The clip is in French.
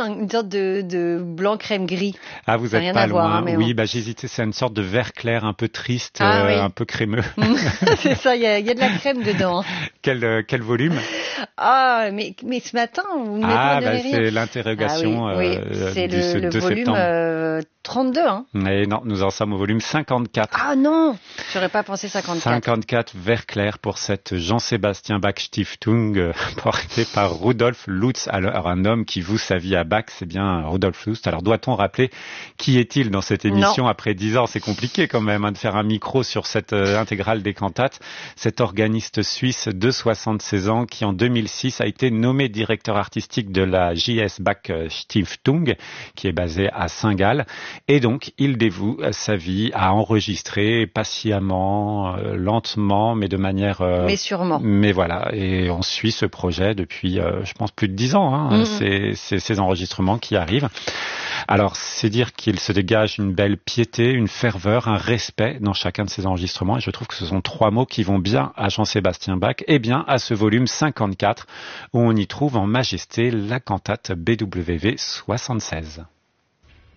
une sorte de blanc crème gris. Ah, vous Ça n'a êtes rien pas à voir, loin. hein, mais Oui, bon. j'hésitais. C'est une sorte de vert clair, un peu triste, Oui. un peu crémeux. C'est ça, il y a de la crème dedans. Quel volume? Ah, mais ce matin, vous ne m'épargnerez rien. C'est l'interrogation oui, c'est le de volume septembre. 32. Hein. Et non, nous en sommes au volume 54. Ah non, j'aurais pas pensé 54. 54 vert clair pour cette Jean-Sébastien Bach Stiftung portée par Rudolf Lutz. Alors un homme qui voue sa vie à Bach, c'est bien Rudolf Lutz. Alors doit-on rappeler qui est-il dans cette émission après 10 ans? C'est compliqué quand même de faire un micro sur cette intégrale des cantates. Cet organiste suisse de 76 ans qui en 2006 a été nommé directeur artistique de la J.S. Bach Stiftung qui est basée à Saint-Gall. Et donc, il dévoue sa vie à enregistrer patiemment, lentement, mais de manière... mais sûrement. Mais voilà, et on suit ce projet depuis, je pense, plus de 10 ans. Hein, ces enregistrements qui arrivent. Alors, c'est dire qu'il se dégage une belle piété, une ferveur, un respect dans chacun de ces enregistrements. Et je trouve que ce sont 3 mots qui vont bien à Jean-Sébastien Bach et bien à ce volume 54 où on y trouve en majesté la cantate BWV 76.